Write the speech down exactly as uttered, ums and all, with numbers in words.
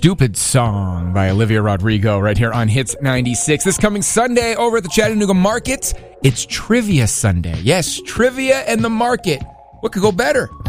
Stupid Song by Olivia Rodrigo right here on Hits ninety-six. This coming Sunday over at the Chattanooga Market, it's Trivia Sunday. Yes, trivia and the market. What could go better?